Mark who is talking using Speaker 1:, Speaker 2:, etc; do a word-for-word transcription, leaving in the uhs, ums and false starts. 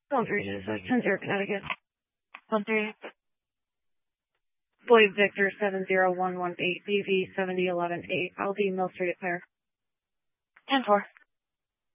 Speaker 1: Phone three, ten zero, Connecticut.
Speaker 2: Phone three.
Speaker 1: Boy Victor seven zero one one eight B V seventy eleven eight. I'll be Mill Street at Claire.
Speaker 2: ten four.